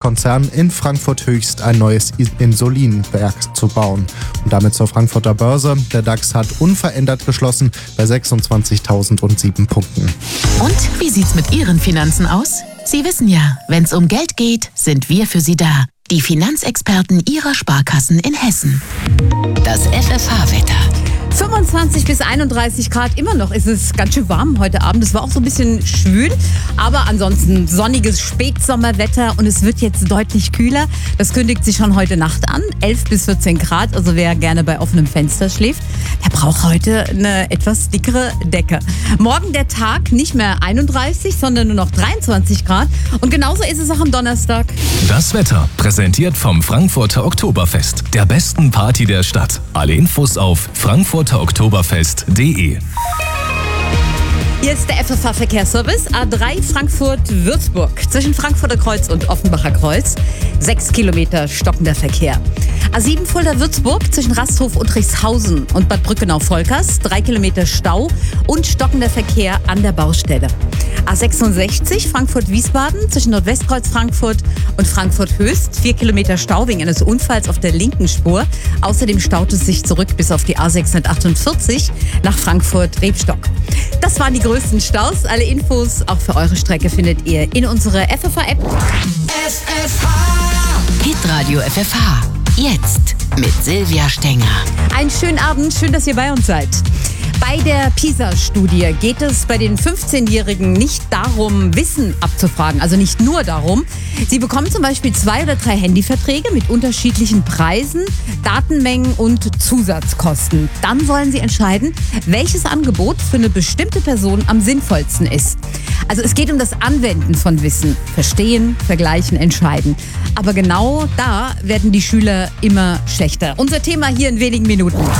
DAX-Konzern in Frankfurt Höchst ein neues Insulinwerk zu bauen. Und damit zur Frankfurter Börse. Der DAX hat unverändert geschlossen bei 26.007 Punkten. Und wie sieht's mit Ihren Finanzen aus? Sie wissen ja, wenn's um Geld geht, sind wir für Sie da. Die Finanzexperten Ihrer Sparkassen in Hessen. Das FFH-Wetter. 25 bis 31 Grad, immer noch ist es ganz schön warm heute Abend. Es war auch so ein bisschen schwül, aber ansonsten sonniges Spätsommerwetter und es wird jetzt deutlich kühler. Das kündigt sich schon heute Nacht an, 11 bis 14 Grad. Also wer gerne bei offenem Fenster schläft, der braucht heute eine etwas dickere Decke. Morgen der Tag nicht mehr 31, sondern nur noch 23 Grad. Und genauso ist es auch am Donnerstag. Das Wetter präsentiert vom Frankfurter Oktoberfest, der besten Party der Stadt. Alle Infos auf frankfurteroktoberfest.de. Hier ist der FFH Verkehrsservice, A3 Frankfurt-Würzburg. Zwischen Frankfurter Kreuz und Offenbacher Kreuz 6 Kilometer stockender Verkehr. A7 Fulda-Würzburg zwischen Rasthof und Rixhausen und Bad Brückenau-Volkers 3 Kilometer Stau und stockender Verkehr an der Baustelle. A66 Frankfurt-Wiesbaden zwischen Nordwestkreuz Frankfurt und Frankfurt-Höchst 4 Kilometer Stau wegen eines Unfalls auf der linken Spur. Außerdem staut es sich zurück bis auf die A648 nach Frankfurt-Rebstock. Das waren die größten Staus. Alle Infos auch für eure Strecke findet ihr in unserer FFH-App. Hitradio FFH. Jetzt mit Silvia Stenger. Einen schönen Abend, schön, dass ihr bei uns seid. Bei der PISA-Studie geht es bei den 15-Jährigen nicht darum, Wissen abzufragen, also nicht nur darum. Sie bekommen zum Beispiel 2 oder 3 Handyverträge mit unterschiedlichen Preisen, Datenmengen und Zusatzkosten. Dann sollen sie entscheiden, welches Angebot für eine bestimmte Person am sinnvollsten ist. Also es geht um das Anwenden von Wissen. Verstehen, vergleichen, entscheiden. Aber genau da werden die Schüler immer schlechter. Unser Thema hier in wenigen Minuten.